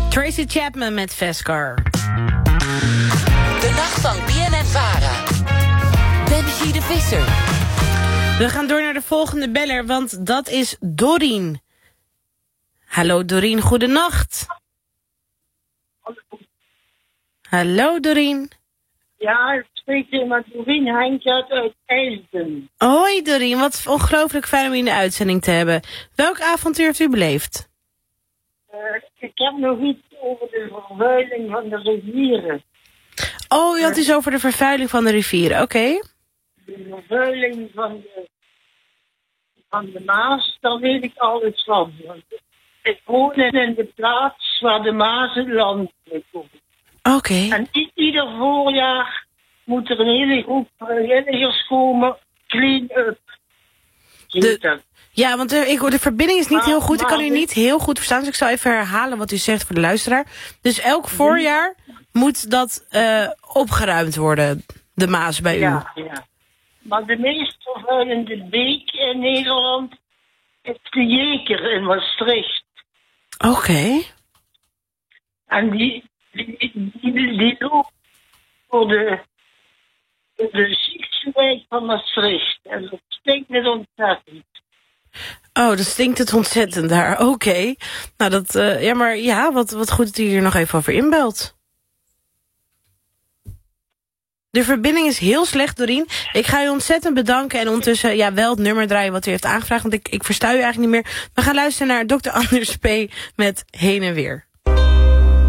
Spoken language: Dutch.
Tracy Chapman met Vescar. De nacht van BNN-Vara. Benji de Visser. We gaan door naar de volgende beller, want dat is Dorien. Hallo Dorien, goedenacht. Hallo Dorien. Ja, ik spreek met Dorien Henkert uit Eilden. Hoi Dorien, wat ongelooflijk fijn om je in de uitzending te hebben. Welk avontuur heeft u beleefd? Ik heb nog iets over de vervuiling van de rivieren. Oh, u had iets over de vervuiling van de rivieren, oké. De vervuiling van de Maas, daar weet ik alles van. Want ik woon in de plaats waar de Maas het land komt. Oké. En ieder voorjaar moet er een hele groep vrijwilligers komen, clean-up. Ja, want de verbinding is niet heel goed. Ik kan u niet heel goed verstaan, dus ik zal even herhalen wat u zegt voor de luisteraar. Dus elk voorjaar moet dat opgeruimd worden, de Maas bij u. Ja. Maar de meest vervuilende beek in Nederland is de Jeker in Maastricht. Oké. En die loopt voor de ziekste wijk van Maastricht. En dat stinkt net ontzettend. Oh, dat stinkt het ontzettend daar. Oké. Nou, wat goed dat u hier nog even over inbelt. De verbinding is heel slecht, Dorien. Ik ga u ontzettend bedanken en ondertussen wel het nummer draaien wat u heeft aangevraagd. Want ik versta u eigenlijk niet meer. We gaan luisteren naar Dr. Anders P. met Heen en Weer.